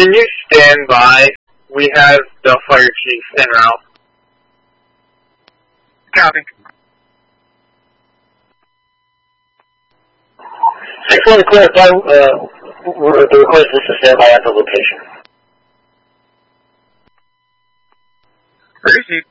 Can you stand by? We have the fire chief en route. Copy. 6-1 to clarify, the request is to stand by at the location. Received.